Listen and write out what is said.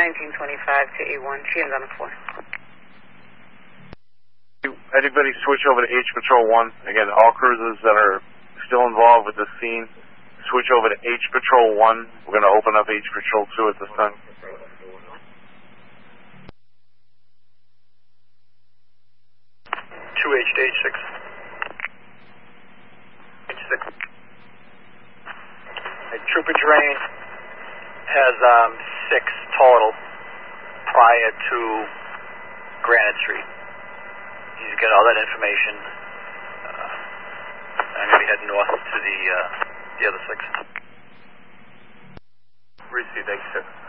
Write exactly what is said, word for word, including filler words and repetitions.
nineteen twenty-five to A one. She ends on the floor. Anybody switch over to H Patrol one. Again, all cruisers that are still involved with the scene, switch over to H Patrol one. We're going to open up H Patrol two at this time. two H to H six. H six. Trooper Drain has um, six total prior to Granite Street. He's got all that information. Uh, I'm going to be heading north to the, uh, the other six. Received H six.